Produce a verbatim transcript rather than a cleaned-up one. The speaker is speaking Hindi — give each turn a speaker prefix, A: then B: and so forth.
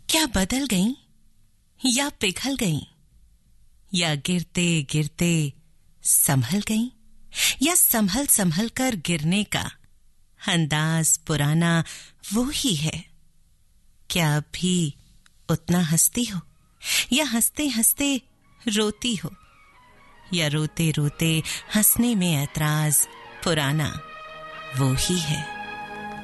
A: क्या बदल गईं या पिघल गईं, या गिरते गिरते संभल गईं, या संभल संभल कर गिरने का अंदाज पुराना वो ही है। क्या अब भी उतना हंसती हो, या हंसते हंसते रोती हो, या रोते रोते हंसने में ऐतराज पुराना वो ही है।